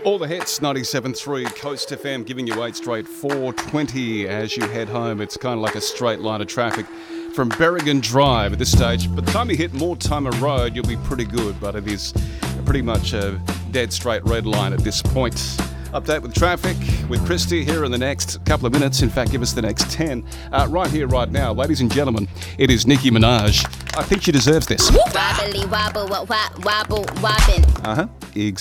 All the hits, 97.3 Coast FM, giving you 8 straight 4:20 as you head home. It's kind of like a straight line of traffic from Berrigan Drive at this stage. By the time you hit Mortimer Road, you'll be pretty good, but it is pretty much a dead straight red line at this point. Update with traffic with Christy here in the next couple of minutes. In fact, give us the next 10. Right here, right now, ladies and gentlemen, it is Nicki Minaj. I think she deserves this. Wobbly wobble, wobble, wobbin'. Exactly.